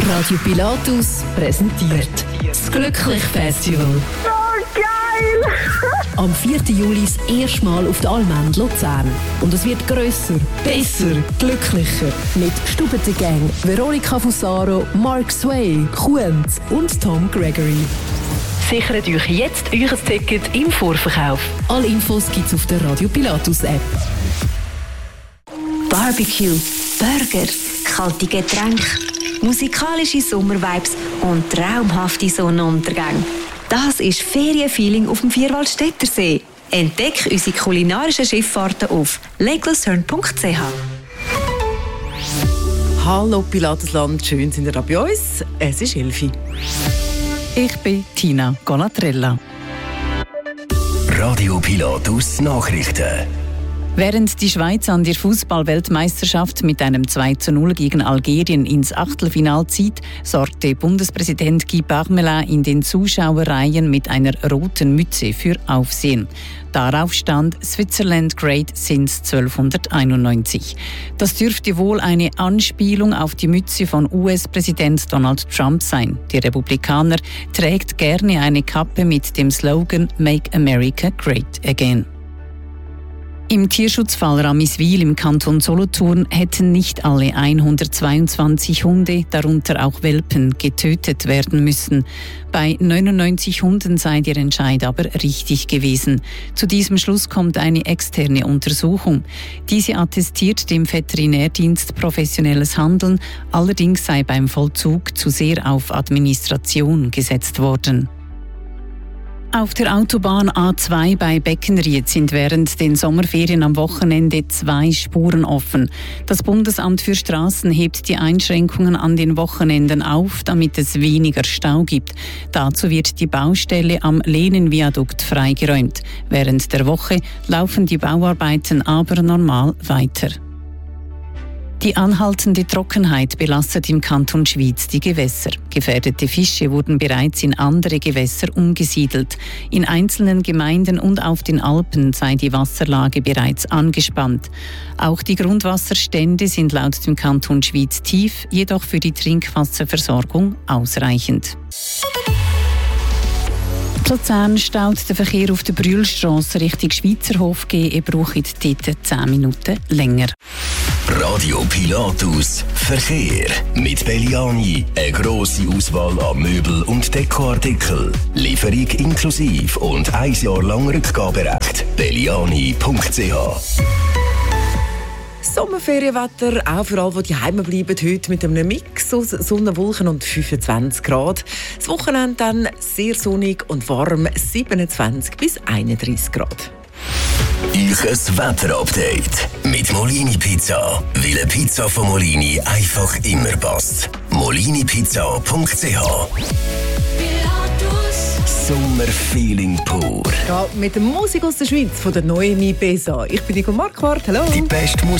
Radio Pilatus präsentiert das Glücklich-Festival. Oh, geil! Am 4. Juli das erste Mal auf der Allmend Luzern. Und es wird grösser, besser, glücklicher. Mit Stubete Gang, Veronica Fusaro, Mark Sway, Kuhns und Tom Gregory. Sichert euch jetzt euer Ticket im Vorverkauf. Alle Infos gibt's auf der Radio Pilatus App. Barbecue, Burger, kalte Getränke, musikalische Sommervibes und traumhafte Sonnenuntergänge. Das ist Ferienfeeling auf dem Vierwaldstättersee. Entdecke unsere kulinarischen Schifffahrten auf leglashörn.ch. Hallo Pilatusland, schön sind ihr da bei uns. Es ist 11. Ich bin Tina Colatrella. Radio Pilatus Nachrichten. Während die Schweiz an der Fußball-Weltmeisterschaft mit einem 2:0 gegen Algerien ins Achtelfinale zieht, sorgte Bundespräsident Guy Parmelin in den Zuschauerreihen mit einer roten Mütze für Aufsehen. Darauf stand Switzerland Great since 1291. Das dürfte wohl eine Anspielung auf die Mütze von US-Präsident Donald Trump sein. Der Republikaner trägt gerne eine Kappe mit dem Slogan Make America Great Again. Im Tierschutzfall Ramiswil im Kanton Solothurn hätten nicht alle 122 Hunde, darunter auch Welpen, getötet werden müssen. Bei 99 Hunden sei der Entscheid aber richtig gewesen. Zu diesem Schluss kommt eine externe Untersuchung. Diese attestiert dem Veterinärdienst professionelles Handeln, allerdings sei beim Vollzug zu sehr auf Administration gesetzt worden. Auf der Autobahn A2 bei Beckenried sind während den Sommerferien am Wochenende 2 Spuren offen. Das Bundesamt für Straßen hebt die Einschränkungen an den Wochenenden auf, damit es weniger Stau gibt. Dazu wird die Baustelle am Lehnenviadukt freigeräumt. Während der Woche laufen die Bauarbeiten aber normal weiter. Die anhaltende Trockenheit belastet im Kanton Schwyz die Gewässer. Gefährdete Fische wurden bereits in andere Gewässer umgesiedelt. In einzelnen Gemeinden und auf den Alpen sei die Wasserlage bereits angespannt. Auch die Grundwasserstände sind laut dem Kanton Schwyz tief, jedoch für die Trinkwasserversorgung ausreichend. In Luzern staut der Verkehr auf der Brühlstrasse Richtung Schweizerhof. Ihr braucht dort 10 Minuten länger. Radio Pilatus Verkehr mit Belliani. Eine grosse Auswahl an Möbel- und Dekoartikeln. Lieferung inklusive und 1 Jahr lang Rückgaberecht. Belliani.ch. Sommerferienwetter, auch für alle, die daheim bleiben, heute mit einem Mix aus Sonne, Wolken und 25 Grad. Das Wochenende dann sehr sonnig und warm, 27 bis 31 Grad. Euch ein Wetterupdate mit Molini Pizza. Weil eine Pizza von Molini einfach immer passt. molinipizza.ch. Sommerfeeling pur. Ja, mit der Musik aus der Schweiz von der neuen Mibesa. Ich bin Nico Marquardt, hallo. Die beste Musik